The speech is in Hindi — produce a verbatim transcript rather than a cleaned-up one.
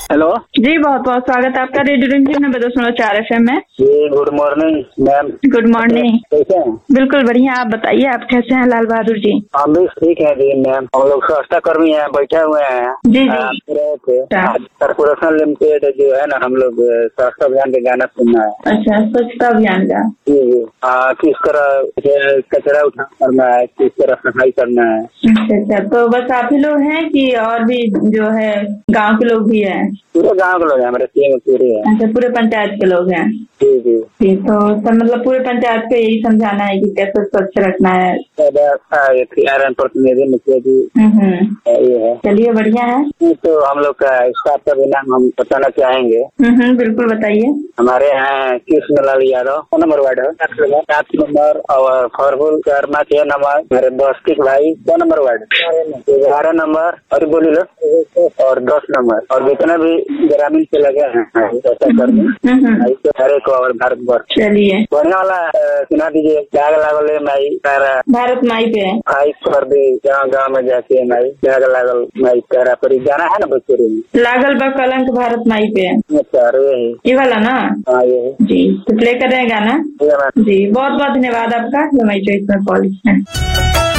हेलो जी, बहुत बहुत स्वागत है आपका रेडियो रिमझिम नब्बे दशमलव चार एफ एम में। जी good morning ma'am. Good morning. कैसे हैं? बिल्कुल बढ़िया, आप बताइए आप कैसे हैं लाल बहादुर जी? हम भी ठीक है जी मैम। हम लोग स्वास्थ्य कर्मी हैं, बैठे हुए हैं। जी आ, जी। रहे थे अच्छा कॉर्पोरेशन लिमिटेड जो है ना, हम लोग स्वास्थ्य अभियान के गाना सुनना है। अच्छा, स्वच्छता अभियान का। जी जी। आ, किस तरह ये कचरा उठा करना है, किस तरह सफाई करना है। अच्छा अच्छा, तो बस आप ही लोग हैं कि और भी जो है गांव के लोग भी हैं? पूरे गाँव के लोग हैं, हमारे टीम पूरे हैं। अच्छा, पूरे पंचायत के लोग हैं। जी जी। जी, तो सब मतलब पूरे पंचायत को यही समझाना है कि कैसे स्वच्छ रखना है। आयरन प्रतिनिधि मुखिया जी हम्म, ये है। चलिए बढ़िया है। तो हम लोग का स्टाफ का भी नाम हम बताना चाहेंगे। हम्म, बिल्कुल बताइए। हमारे यहाँ कृष्ण लाल यादव दो नंबर वार्ड है, सात नंबर और फरहुल शर्मा छह नंबर, मेरे बस्तिक भाई दो नंबर वार्ड, ग्यारह नंबर और बोली लो और दस नंबर, और जितने भी ग्रामीण से लगे हैं कर्मी हरे को और भारत वर्ष। चलिए बढ़िया वाला सुना दीजिए। जाग लागल माई तारा भारत माई पे है। भाई कर दे गाँव गाँव में जाके माई जाग लागल माई तारा पर गाना है ना भोजपुरी में, लागल बा कलंक भारत माई पे है। अच्छा यही ये वाला ना? हाँ ये जी, तो प्ले कर रहे हैं गाना। है। जी, बहुत बहुत धन्यवाद आपका हमारी चॉइस में कॉल।